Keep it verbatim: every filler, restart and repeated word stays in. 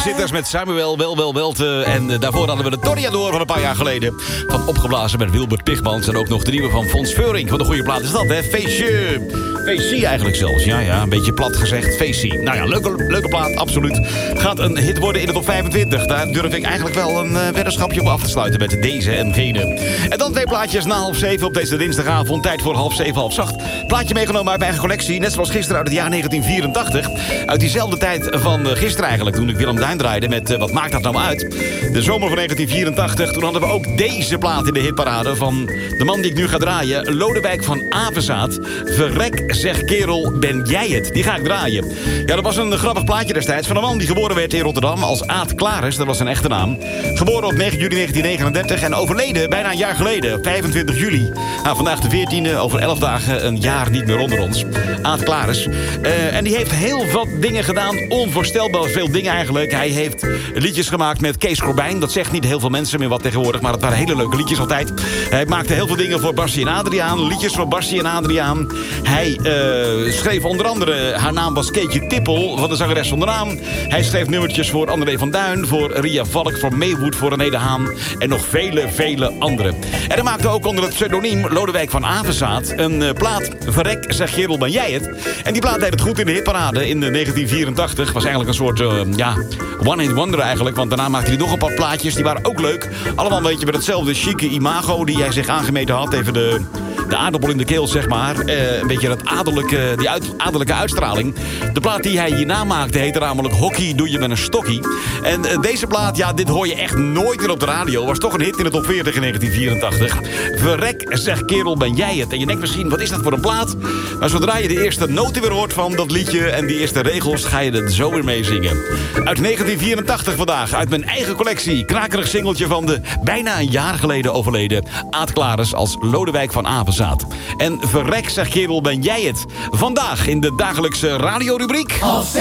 Dagzitters met Samuel Wel Wel Welte. En uh, daarvoor hadden we de Toreador van een paar jaar geleden. Van Opgeblazen met Wilbert Pigmans. En ook nog de nieuwe van Fons Veurink. Wat een goede plaat is dat, hè? Feestje. Feestje eigenlijk zelfs. Ja, ja, een beetje plat gezegd. Feestje. Nou ja, leuke, leuke plaat, absoluut. Gaat een hit worden in de top vijfentwintig. Daar durf ik eigenlijk wel een uh, weddenschapje op af te sluiten met deze en gene. En dan twee plaatjes na half zeven op deze dinsdagavond. Tijd voor half zeven, half zacht. Plaatje meegenomen uit mijn eigen collectie. Net zoals gisteren uit het jaar negentien vierentachtig. Uit diezelfde tijd van uh, gisteren eigenlijk. Toen ik Willem Duin draaide met uh, wat maakt dat nou uit? De zomer van negentien vierentachtig. Toen hadden we ook deze plaat in de hitparade van de man die ik nu ga draaien. Lodewijk van Avezaath. Verrek, zeg kerel, ben jij het? Die ga ik draaien. Ja, dat was een grappig plaatje destijds van een man die geboren werd in Rotterdam als Aad Klaris. Dat was zijn echte naam. Geboren op negen juli negentien negenendertig en overleden bijna een jaar geleden. vijfentwintig juli. Nou, vandaag de veertiende, over elf dagen een jaar niet meer onder ons. Aad Klaris. Uh, en die heeft heel wat dingen gedaan. Onvoorstelbaar veel dingen eigenlijk. Hij heeft liedjes gemaakt met Kees Corbijn. Dat zegt niet heel veel mensen meer wat tegenwoordig, maar dat waren hele leuke liedjes altijd. Hij maakte heel veel dingen voor Bassie en Adriaan. Liedjes voor Bassie en Adriaan. Hij uh, schreef onder andere, haar naam was Keetje Tippel, van de zangeres zonder naam. Hij schreef nummertjes voor André van Duin, voor Ria Valk, voor Maywood, voor René de Haan en nog vele, vele anderen. En hij maakte ook onder het pseudoniem Lodewijk van Avezaath een uh, plaat, Verrek, zeg kerel, ben jij het? En die plaat deed het goed in de hitparade in negentien vierentachtig. Was eigenlijk een soort, uh, ja, one-hit wonder eigenlijk, want daarna maakte hij nog een paar plaatjes, die waren ook leuk. Allemaal een beetje met hetzelfde chique imago die hij zich aangemeten had, even de... De aardappel in de keel, zeg maar. Uh, een beetje dat adellijke, die uit, adellijke uitstraling. De plaat die hij hierna maakte heette namelijk Hockey doe je met een stokkie. En uh, deze plaat, ja, dit hoor je echt nooit meer op de radio. Was toch een hit in de top veertig in negentien vierentachtig. Verrek, zeg kerel, ben jij het? En je denkt misschien, wat is dat voor een plaat? Maar zodra je de eerste noten weer hoort van dat liedje en die eerste regels, ga je het zo weer meezingen. Uit negentien vierentachtig vandaag, uit mijn eigen collectie. Krakerig singeltje van de bijna een jaar geleden overleden Aad Klaris als Lodewijk van Avezaath. En verrek, zeg kerel, ben jij het? Vandaag in de dagelijkse radiorubriek. Half